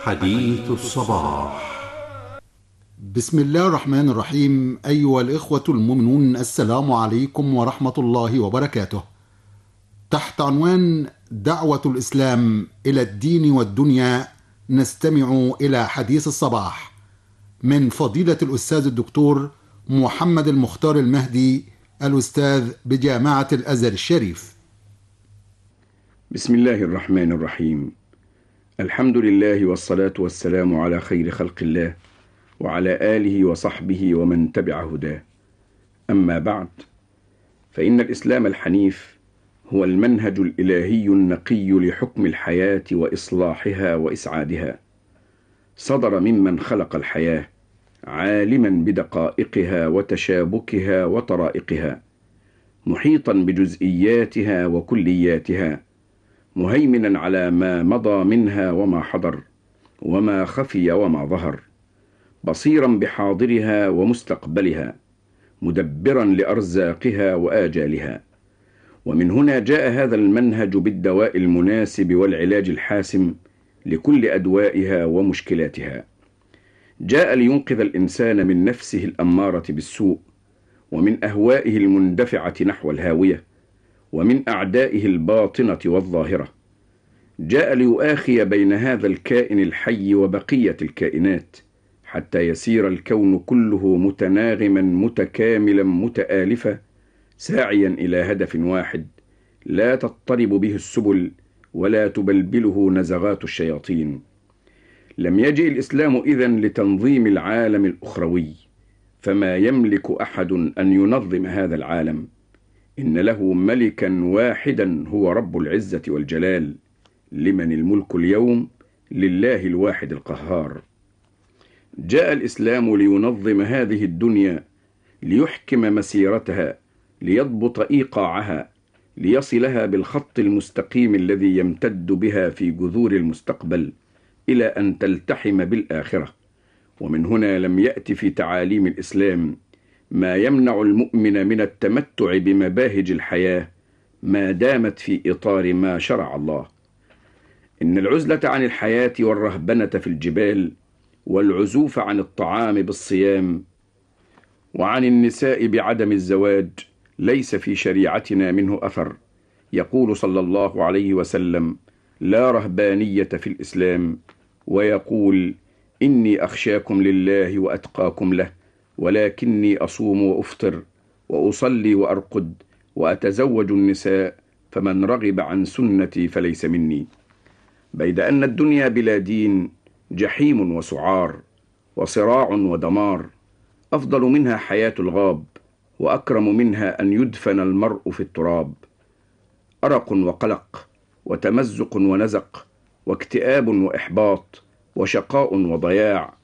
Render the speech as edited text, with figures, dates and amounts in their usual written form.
حديث الصباح. بسم الله الرحمن الرحيم. أيها الإخوة المؤمنون، السلام عليكم ورحمة الله وبركاته. تحت عنوان دعوة الإسلام إلى الدين والدنيا نستمع إلى حديث الصباح من فضيلة الأستاذ الدكتور محمد المختار المهدي، الأستاذ بجامعة الأزهر الشريف. بسم الله الرحمن الرحيم. الحمد لله والصلاة والسلام على خير خلق الله وعلى آله وصحبه ومن تبع هداه. أما بعد، فإن الإسلام الحنيف هو المنهج الإلهي النقي لحكم الحياة وإصلاحها وإسعادها. صدر ممن خلق الحياة عالما بدقائقها وتشابكها وطرائقها، محيطا بجزئياتها وكلياتها، مهيمنا على ما مضى منها وما حضر وما خفي وما ظهر، بصيرا بحاضرها ومستقبلها، مدبرا لأرزاقها وآجالها. ومن هنا جاء هذا المنهج بالدواء المناسب والعلاج الحاسم لكل أدوائها ومشكلاتها. جاء لينقذ الإنسان من نفسه الأمارة بالسوء، ومن أهوائه المندفعة نحو الهاوية، ومن أعدائه الباطنة والظاهرة. جاء ليؤاخي بين هذا الكائن الحي وبقية الكائنات، حتى يسير الكون كله متناغما متكاملا متآلفا، ساعيا إلى هدف واحد لا تضطرب به السبل ولا تبلبله نزغات الشياطين. لم يجئ الإسلام إذن لتنظيم العالم الأخروي، فما يملك أحد أن ينظم هذا العالم. إن له ملكا واحدا هو رب العزة والجلال. لمن الملك اليوم؟ لله الواحد القهار. جاء الإسلام لينظم هذه الدنيا، ليحكم مسيرتها، ليضبط إيقاعها، ليصلها بالخط المستقيم الذي يمتد بها في جذور المستقبل إلى أن تلتحم بالآخرة. ومن هنا لم يأت في تعاليم الإسلام ما يمنع المؤمن من التمتع بمباهج الحياة ما دامت في إطار ما شرع الله. إن العزلة عن الحياة والرهبنة في الجبال، والعزوف عن الطعام بالصيام، وعن النساء بعدم الزواج ليس في شريعتنا منه أثر. يقول صلى الله عليه وسلم: لا رهبانية في الإسلام، ويقول: إني أخشاكم لله وأتقاكم له، ولكني أصوم وأفطر وأصلي وأرقد وأتزوج النساء، فمن رغب عن سنتي فليس مني. بيد أن الدنيا بلا دين جحيم وسعار وصراع ودمار. أفضل منها حياة الغاب، وأكرم منها أن يدفن المرء في التراب. أرق وقلق وتمزق ونزق واكتئاب وإحباط وشقاء وضياع